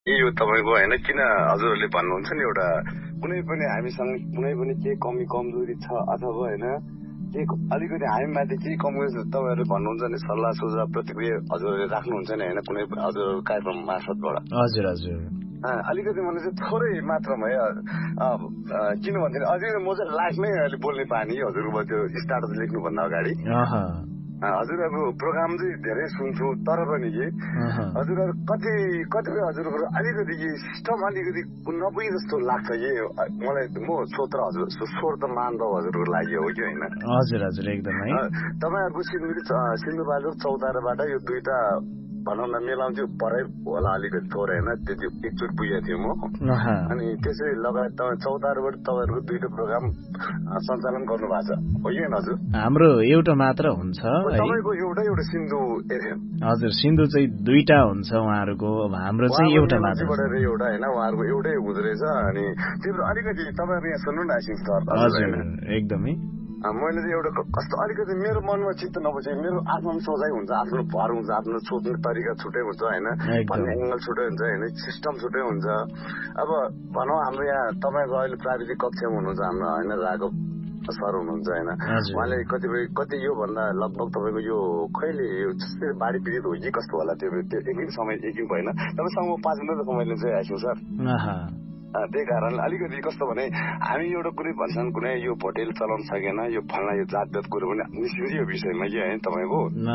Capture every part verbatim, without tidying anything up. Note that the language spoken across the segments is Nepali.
यो तपाईको हैन किन हजुरहरूले भन्नुहुन्छ नि एउटा कुनै पनि हामीसँग कुनै पनि के कमी कमजोरी छ अथवा हैन के अलिकति हामीमाथि के कमजोरी तपाईहरुले भन्नुहुन्छ नि सल्लाह सुझाव प्रतिक्रिया हजुरहरूले राख्नुहुन्छ नि हैन कुनै हजुरहरु कार्यक्रम मार्फतबाट हजुर हजुर अलिकति मलाई चाहिँ थोरै मात्रामा किन भन्दैन अझै म चाहिँ लाइफमै अहिले बोल्ने बानी हजुरको त्यो स्टाटस लेख्नु भन्दा अगाडि हजुरहरुको प्रोग्राम चाहिँ धेरै सुन्छु तर पनि के हजुरहरु कति कतिपय हजुरहरु अलिकति के सिस्टम अलिकति नपुगे जस्तो लाग्छ कि मलाई म सोच हजुर स्वर त मान्दव हजुरको लागि हो कि हैन हजुर हजुर एकदमै तपाईहरुको सिन्धुली सिन्धुपाल्चोक चौताराबाट यो दुईटा भनौँ न मेलाउँथ्यो परै होला अलिकति थोरै होइन त्यति एकचोटि पुगेको थियो म अनि त्यसै लगायत तपाईँ चौताराबाट तपाईँहरूको दुईटा प्रोग्राम सञ्चालन गर्नु भएको छ हो कि हजुर हाम्रो एउटा मात्र हुन्छ तपाईँको एउटा एउटा सिन्धु एफएम हजुर सिन्धु चाहिँ दुईटा हुन्छ उहाँहरूको अब हाम्रो चाहिँ एउटा मात्र एउटा होइन उहाँहरूको एउटै हुँदो रहेछ अनि त्यो अलिकति तपाईँहरू यहाँ सुन्नु न आइसिन्छ हजुर एकदमै मैले चाहिँ एउटा कस्तो अलिकति मेरो मनमा चित्त नबुझे मेरो आफ्नो सोचाइ हुन्छ आफ्नो भर हुन्छ आफ्नो सोच्ने तरिका छुट्टै हुन्छ होइन भन्ने एङ्गल छुट्टै हुन्छ होइन सिस्टम छुट्टै हुन्छ अब भनौँ हाम्रो यहाँ तपाईँको अहिले प्राविधिक कक्षामा हुनुहुन्छ हाम्रो होइन राघव सर हुनुहुन्छ होइन उहाँले कतिपय कति योभन्दा लगभग तपाईँको यो कहिले यो बाढी पीडित हो कि कस्तो होला त्यो त्यो एकदिन समय एकदिन भएन तपाईँसँग म पाँच मिनट मैले चाहिँ आएको छु सर त्यही कारणले अलिकति कस्तो भने हामी एउटा कुनै भन्छन् कुनै यो भोटेल चलाउन सकेन यो फल्ना यो जातजात कुरो पनि निस्किन्छ यो विषयमा कि होइन तपाईँको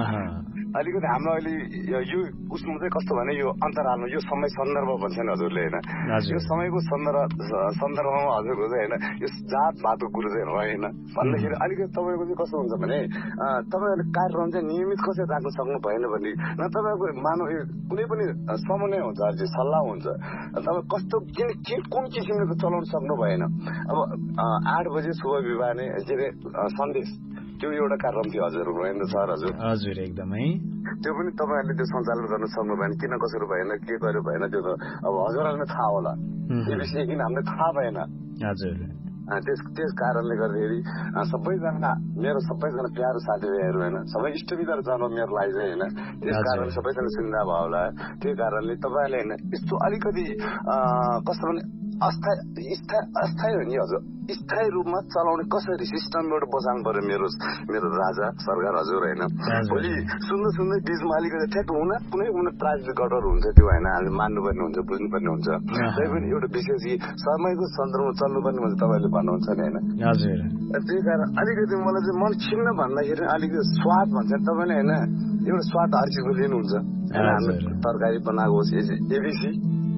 अलिकति हाम्रो अहिले यो उसमा चाहिँ कस्तो भने यो अन्तर हाल्नु यो समय सन्दर्भ भन्छ नि हजुरले होइन यो समयको सन्दर्भ सन्दर्भमा हजुरको चाहिँ होइन यो जात भातको कुरो चाहिँ रहेन भन्दाखेरि अलिकति तपाईँको चाहिँ कस्तो हुन्छ भने तपाईँहरूले कार्यक्रम चाहिँ नियमित कसरी राख्न सक्नु भएन भने न तपाईँको मानव कुनै पनि समन्वय हुन्छ हजुर सल्लाह हुन्छ तपाईँ कस्तो के कुन किसिमले चलाउन सक्नु भएन अब आठ बजे शुभ विवाह नै के अरे सन्देश त्यो एउटा कार्यक्रम थियो हजुर होइन सर हजुर हजुर एकदमै त्यो पनि तपाईँहरूले त्यो सञ्चालन गर्न सक्नु भएन किन कसरी भएन के गर्यो भएन त्यो त अब हजुरहरूलाई थाहा होला त्यो विषय किन हामीलाई थाहा भएन हजुर त्यस त्यस कारणले गर्दाखेरि सबैजना मेरो सबैजना प्यारो साथीभाइहरू होइन सबै इष्टमित्र जन मेरो लागि चाहिँ होइन त्यस कारण सबैजना सुन्दा भयो होला त्यही कारणले तपाईँहरूले होइन यस्तो अलिकति कस्तो भने अस्थायी अस्थायी हो नि हजुर स्थायी रूपमा चलाउने कसरी सिस्टम एउटा बसाल्नु पर्यो मेरो मेरो राजा सरकार हजुर होइन भोलि सुन्दै सुन्दै बिचमा अलिकति ठ्याक हुन कुनै कुनै प्राइभेट गडर हुन्छ त्यो होइन हामीले मान्नुपर्ने हुन्छ बुझ्नुपर्ने हुन्छ त्यही पनि एउटा विशेष समयको सन्दर्भमा चल्नुपर्ने हुन्छ तपाईँले भन्नुहुन्छ नि होइन त्यही कारण अलिकति मलाई चाहिँ मन छिन्न भन्दाखेरि अलिकति स्वाद भन्छ तपाईँले होइन एउटा स्वाद हर चिजको लिनुहुन्छ हामीले तरकारी बनाएको होस् एबिसी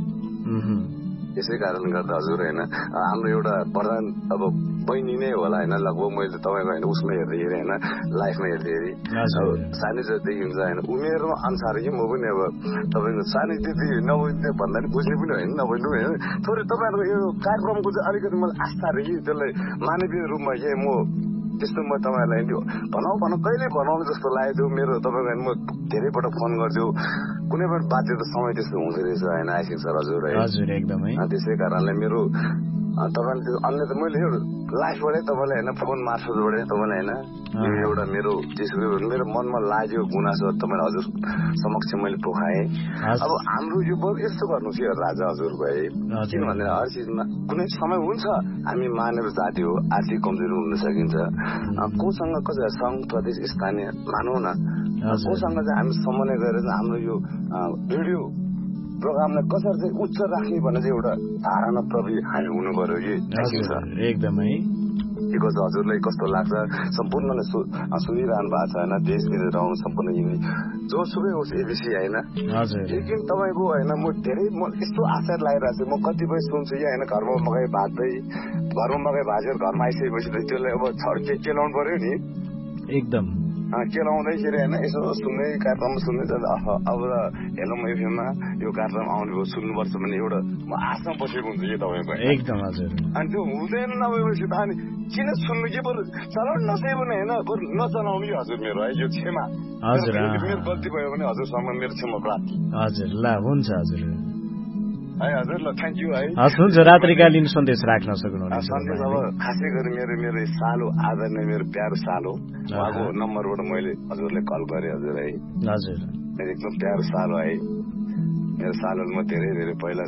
यसै कारणले गर्दा हजुर होइन हाम्रो एउटा प्रधान अब बहिनी नै होला होइन लगभग मैले तपाईँको होइन उसमा हेर्दाखेरि होइन लाइफमा हेर्दाखेरि सानै जति देखिन्छ होइन उमेर अनुसार कि म पनि अब तपाईँको सानै त्यति नबुझ्ने भन्दा पनि बुझ्ने पनि होइन नबुझ्नु होइन थोरै तपाईँहरूको यो कार्यक्रमको चाहिँ अलिकति मलाई आस्था रह्यो कि त्यसलाई मानवीय रूपमा के म त्यस्तो म तपाईँहरूलाई भनौँ भनौँ कहिले भनाउनु जस्तो लाग्यो मेरो तपाईँको म धेरैपल्ट फोन गर्छु कुनै पनि बाध्यता समय त्यस्तो हुँदो रहेछ होइन आइसिङ सर हजुर हजुर एकदमै त्यसै कारणले मेरो तपाईँले अन्य त मैले एउटा लाइफबाटै तपाईँलाई होइन फोन मार्फतबाटै तपाईँलाई होइन यो एउटा मेरो त्यसको मेरो मनमा लाग्यो गुनासो तपाईँले हजुर समक्ष मैले पोखाएँ अब हाम्रो यो यस्तो गर्नु थियो राजा हजुरको है किनभने हर चिजमा कुनै समय हुन्छ हामी मानव जाति हो आर्थिक कमजोरी हुन सकिन्छ कोसँग कसै सङ्घ प्रदेश स्थानीय मानौँ न कोसँग चाहिँ हामी समन्वय गरेर हाम्रो यो भिडियो प्रोग्रामलाई कसरी चाहिँ उच्च राख्ने भन्ने चाहिँ एउटा धारणा प्रवि हामी हुनु पर्यो कि एकदमै बिकज हजुरलाई कस्तो लाग्छ सम्पूर्णले सुनिरहनु भएको छ होइन देश विदेश रहनु सम्पूर्ण हिँड्ने जोसुकै होस् एबिसी होइन लेकिन तपाईँको होइन म धेरै म यस्तो आशा लागिरहेको छु म कतिपय सुन्छु कि होइन घरमा मकै भाज्दै घरमा मकै भाजेर घरमा आइसकेपछि त त्यसलाई अब छड्के केलाउनु पर्यो नि एकदम केलाउँदैखेरि होइन यसो सुन्दै कार्यक्रम सुन्दै अब हेलो एफएममा यो कार्यक्रम आउने भयो सुन्नुपर्छ भन्ने एउटा म आशा बसेको हुन्छ कि तपाईँको एकदम हजुर अनि त्यो हुँदैन नभएपछि त अनि किन सुन्नु कि बरु चलाउनु नसके पनि होइन बरु नचलाउनु कि हजुर मेरो है यो क्षमा हजुर मेरो गल्ती भयो भने हजुरसँग मेरो क्षमा प्राप्ति हजुर ल हुन्छ हजुर है हजुर ल थ्याङ्क यू है हस् हुन्छ रात्रिकालीन सन्देश राख्न सक्नुहुनेछ सन्देश अब खासै गरी मेरो मेरो सालो आदरणीय मेरो प्यारो सालो उहाँको नम्बरबाट मैले हजुरलाई कल गरेँ हजुर है हजुर मेरो एकदम प्यारो सालो है मेरो सालमा धेरै धेरै पहिला